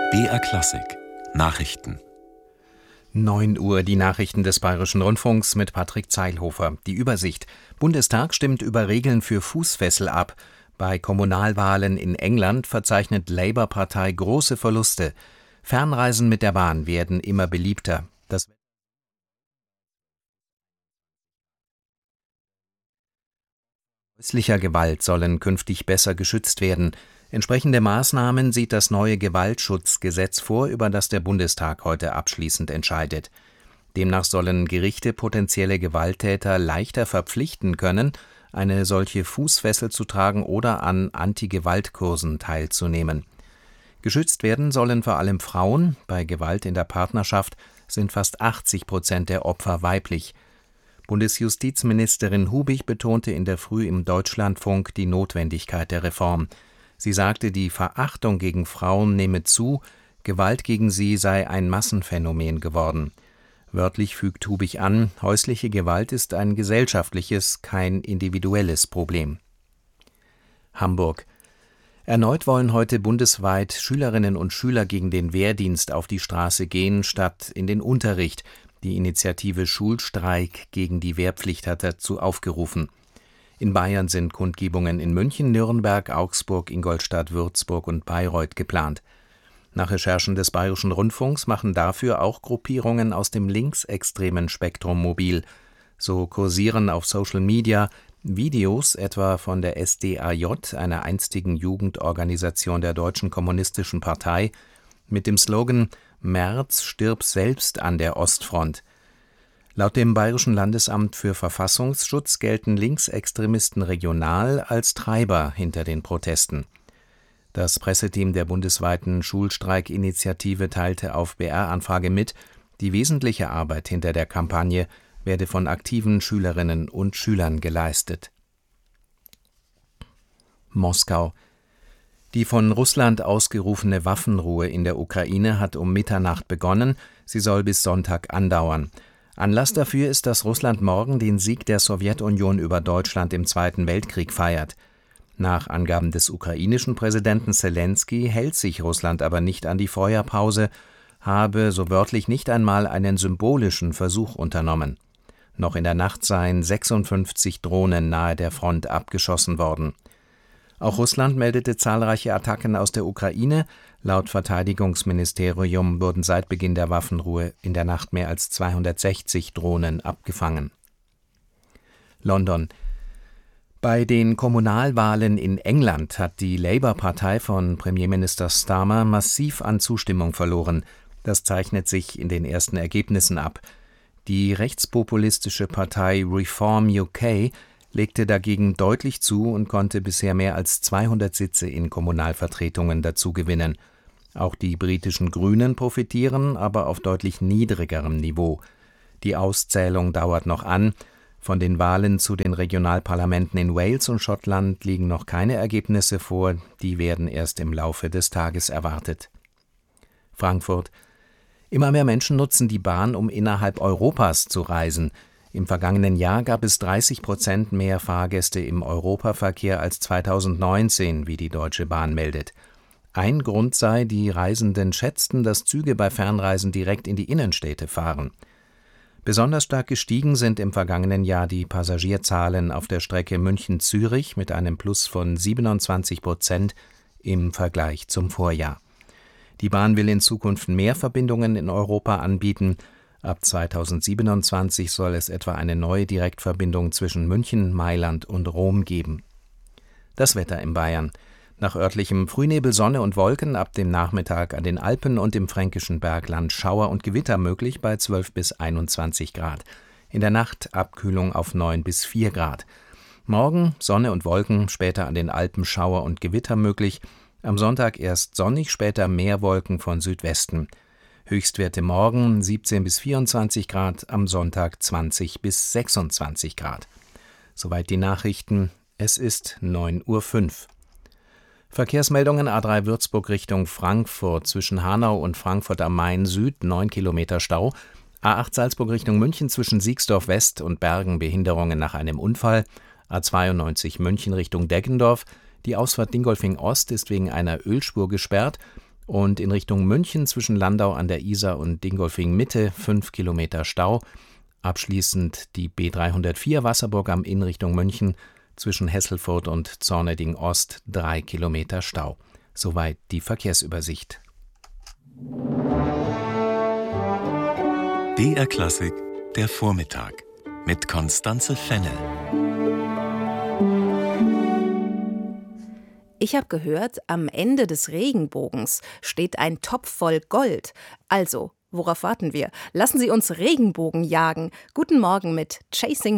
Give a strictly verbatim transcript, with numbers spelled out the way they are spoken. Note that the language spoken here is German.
B R Klassik Nachrichten. neun Uhr, die Nachrichten des Bayerischen Rundfunks mit Patrick Zeilhofer. Die Übersicht. Bundestag stimmt über Regeln für Fußfessel ab. Bei Kommunalwahlen in England verzeichnet Labour-Partei große Verluste. Fernreisen mit der Bahn werden immer beliebter. Das häuslicher Gewalt sollen künftig besser geschützt werden. Entsprechende Maßnahmen sieht das neue Gewaltschutzgesetz vor, über das der Bundestag heute abschließend entscheidet. Demnach sollen Gerichte potenzielle Gewalttäter leichter verpflichten können, eine solche Fußfessel zu tragen oder an Anti-Gewalt-Kursen teilzunehmen. Geschützt werden sollen vor allem Frauen. Bei Gewalt in der Partnerschaft sind fast achtzig Prozent der Opfer weiblich. Bundesjustizministerin Hubig betonte in der Früh im Deutschlandfunk die Notwendigkeit der Reform. Sie sagte, die Verachtung gegen Frauen nehme zu, Gewalt gegen sie sei ein Massenphänomen geworden. Wörtlich fügt Hubig an, häusliche Gewalt ist ein gesellschaftliches, kein individuelles Problem. Hamburg. Erneut wollen heute bundesweit Schülerinnen und Schüler gegen den Wehrdienst auf die Straße gehen, statt in den Unterricht. Die Initiative Schulstreik gegen die Wehrpflicht hat dazu aufgerufen. In Bayern sind Kundgebungen in München, Nürnberg, Augsburg, Ingolstadt, Würzburg und Bayreuth geplant. Nach Recherchen des Bayerischen Rundfunks machen dafür auch Gruppierungen aus dem linksextremen Spektrum mobil. So kursieren auf Social Media Videos etwa von der S D A J, einer einstigen Jugendorganisation der Deutschen Kommunistischen Partei, mit dem Slogan »Merz, stirb selbst an der Ostfront«. Laut dem Bayerischen Landesamt für Verfassungsschutz gelten Linksextremisten regional als Treiber hinter den Protesten. Das Presseteam der bundesweiten Schulstreikinitiative teilte auf B R-Anfrage mit, die wesentliche Arbeit hinter der Kampagne werde von aktiven Schülerinnen und Schülern geleistet. Moskau. Die von Russland ausgerufene Waffenruhe in der Ukraine hat um Mitternacht begonnen, sie soll bis Sonntag andauern. Anlass dafür ist, dass Russland morgen den Sieg der Sowjetunion über Deutschland im Zweiten Weltkrieg feiert. Nach Angaben des ukrainischen Präsidenten Selenskyj hält sich Russland aber nicht an die Feuerpause, habe so wörtlich nicht einmal einen symbolischen Versuch unternommen. Noch in der Nacht seien sechsundfünfzig Drohnen nahe der Front abgeschossen worden. Auch Russland meldete zahlreiche Attacken aus der Ukraine. Laut Verteidigungsministerium wurden seit Beginn der Waffenruhe in der Nacht mehr als zweihundertsechzig Drohnen abgefangen. London. Bei den Kommunalwahlen in England hat die Labour-Partei von Premierminister Starmer massiv an Zustimmung verloren. Das zeichnet sich in den ersten Ergebnissen ab. Die rechtspopulistische Partei Reform U K legte dagegen deutlich zu und konnte bisher mehr als zweihundert Sitze in Kommunalvertretungen dazu gewinnen. Auch die britischen Grünen profitieren, aber auf deutlich niedrigerem Niveau. Die Auszählung dauert noch an. Von den Wahlen zu den Regionalparlamenten in Wales und Schottland liegen noch keine Ergebnisse vor, die werden erst im Laufe des Tages erwartet. Frankfurt. Immer mehr Menschen nutzen die Bahn, um innerhalb Europas zu reisen. Im vergangenen Jahr gab es dreißig Prozent mehr Fahrgäste im Europaverkehr als zweitausendneunzehn, wie die Deutsche Bahn meldet. Ein Grund sei, die Reisenden schätzten, dass Züge bei Fernreisen direkt in die Innenstädte fahren. Besonders stark gestiegen sind im vergangenen Jahr die Passagierzahlen auf der Strecke München-Zürich mit einem Plus von siebenundzwanzig Prozent im Vergleich zum Vorjahr. Die Bahn will in Zukunft mehr Verbindungen in Europa anbieten. Ab zweitausendsiebenundzwanzig soll es etwa eine neue Direktverbindung zwischen München, Mailand und Rom geben. Das Wetter in Bayern. Nach örtlichem Frühnebel, Sonne und Wolken, ab dem Nachmittag an den Alpen und im fränkischen Bergland Schauer und Gewitter möglich bei zwölf bis einundzwanzig Grad. In der Nacht Abkühlung auf neun bis vier Grad. Morgen Sonne und Wolken, später an den Alpen Schauer und Gewitter möglich. Am Sonntag erst sonnig, später mehr Wolken von Südwesten. Höchstwerte morgen siebzehn bis vierundzwanzig Grad, am Sonntag zwanzig bis sechsundzwanzig Grad. Soweit die Nachrichten. Es ist neun Uhr fünf. Verkehrsmeldungen A drei Würzburg Richtung Frankfurt zwischen Hanau und Frankfurt am Main Süd neun Kilometer Stau. A acht Salzburg Richtung München zwischen Siegsdorf West und Bergen Behinderungen nach einem Unfall. A zweiundneunzig München Richtung Deggendorf. Die Ausfahrt Dingolfing Ost ist wegen einer Ölspur gesperrt. Und in Richtung München zwischen Landau an der Isar und Dingolfing Mitte fünf Kilometer Stau. Abschließend die B dreihundertvier Wasserburg am Inn Richtung München zwischen Hesselfurt und Zorneding Ost drei Kilometer Stau. Soweit die Verkehrsübersicht. B R Klassik, der Vormittag mit Constanze Fennel. Ich habe gehört, am Ende des Regenbogens steht ein Topf voll Gold. Also, worauf warten wir? Lassen Sie uns Regenbogen jagen. Guten Morgen mit Chasing